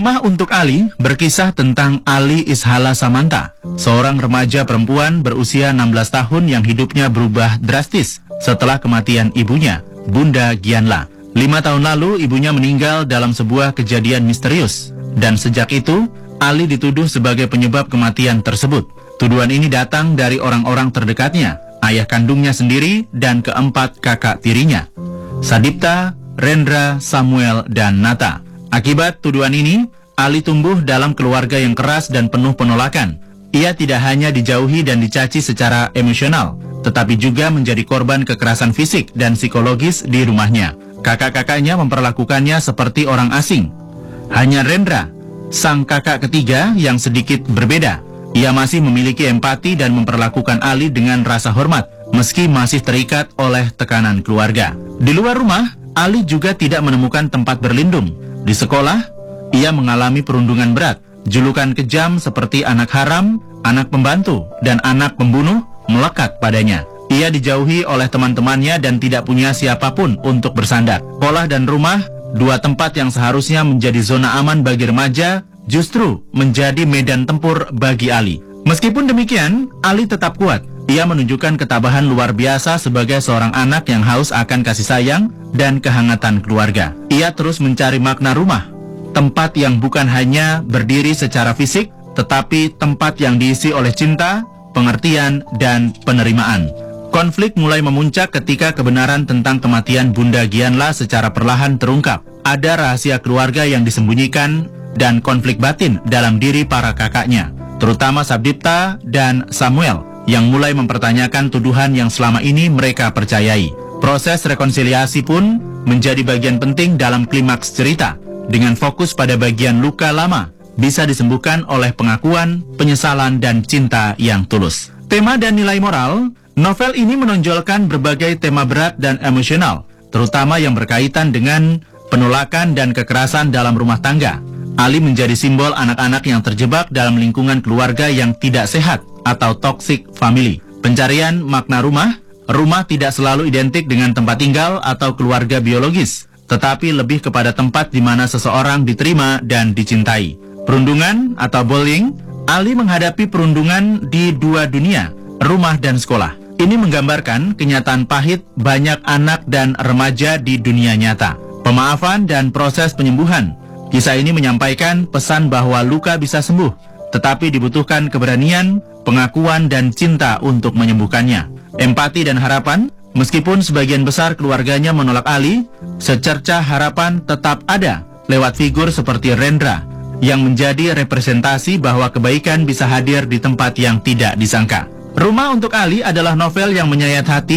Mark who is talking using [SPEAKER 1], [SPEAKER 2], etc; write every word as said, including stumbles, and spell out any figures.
[SPEAKER 1] Rumah untuk Ali berkisah tentang Ali Ishala Samanta, seorang remaja perempuan berusia enam belas tahun yang hidupnya berubah drastis setelah kematian ibunya, Bunda Gianla. Lima tahun lalu ibunya meninggal dalam sebuah kejadian misterius, dan sejak itu Ali dituduh sebagai penyebab kematian tersebut. Tuduhan ini datang dari orang-orang terdekatnya, ayah kandungnya sendiri dan keempat kakak tirinya, Sadipta, Rendra, Samuel, dan Nata. Akibat tuduhan ini, Ali tumbuh dalam keluarga yang keras dan penuh penolakan. Ia tidak hanya dijauhi dan dicaci secara emosional, tetapi juga menjadi korban kekerasan fisik dan psikologis di rumahnya. Kakak-kakaknya memperlakukannya seperti orang asing. Hanya Rendra, sang kakak ketiga yang sedikit berbeda. Ia masih memiliki empati dan memperlakukan Ali dengan rasa hormat, meski masih terikat oleh tekanan keluarga. Di luar rumah, Ali juga tidak menemukan tempat berlindung. Di sekolah, ia mengalami perundungan berat. Julukan kejam seperti anak haram, anak pembantu, dan anak pembunuh melekat padanya. Ia dijauhi oleh teman-temannya dan tidak punya siapapun untuk bersandar. Sekolah dan rumah, dua tempat yang seharusnya menjadi zona aman bagi remaja, justru menjadi medan tempur bagi Ali. Meskipun demikian, Ali tetap kuat. Ia menunjukkan ketabahan luar biasa sebagai seorang anak yang haus akan kasih sayang dan kehangatan keluarga. Ia terus mencari makna rumah, tempat yang bukan hanya berdiri secara fisik, tetapi tempat yang diisi oleh cinta, pengertian, dan penerimaan. Konflik mulai memuncak ketika kebenaran tentang kematian Bunda Gianla secara perlahan terungkap. Ada rahasia keluarga yang disembunyikan dan konflik batin dalam diri para kakaknya, terutama Sadipta dan Samuel, yang mulai mempertanyakan tuduhan yang selama ini mereka percayai. Proses rekonsiliasi pun menjadi bagian penting dalam klimaks cerita, dengan fokus pada bagian luka lama bisa disembuhkan oleh pengakuan, penyesalan, dan cinta yang tulus. Tema dan nilai moral, novel ini menonjolkan berbagai tema berat dan emosional, terutama yang berkaitan dengan penolakan dan kekerasan dalam rumah tangga. Ali menjadi simbol anak-anak yang terjebak dalam lingkungan keluarga yang tidak sehat atau toxic family. Pencarian makna rumah, rumah tidak selalu identik dengan tempat tinggal atau keluarga biologis, tetapi lebih kepada tempat di mana seseorang diterima dan dicintai. Perundungan atau bullying, Ali menghadapi perundungan di dua dunia, rumah dan sekolah. Ini menggambarkan kenyataan pahit banyak anak dan remaja di dunia nyata. Pemaafan dan proses penyembuhan. Kisah ini menyampaikan pesan bahwa luka bisa sembuh, tetapi dibutuhkan keberanian, pengakuan, dan cinta untuk menyembuhkannya. Empati dan harapan, meskipun sebagian besar keluarganya menolak Ali, secercah harapan tetap ada lewat figur seperti Rendra, yang menjadi representasi bahwa kebaikan bisa hadir di tempat yang tidak disangka. Rumah untuk Ali adalah novel yang menyayat hati